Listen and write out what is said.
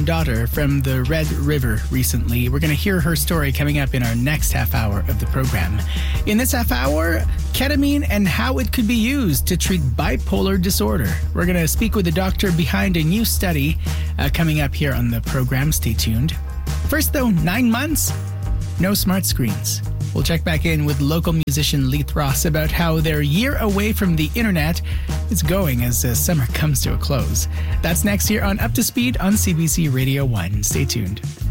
young daughter from the Red River recently. We're going to hear her story coming up in our next half hour of the program. In this half hour, ketamine and how it could be used to treat bipolar disorder. We're going to speak with the doctor behind a new study coming up here on the program. Stay tuned. First, though, 9 months, no smart screens. We'll check back in with local musician Leith Ross about how their year away from the internet is going as summer comes to a close. That's next here on Up to Speed on CBC Radio 1. Stay tuned.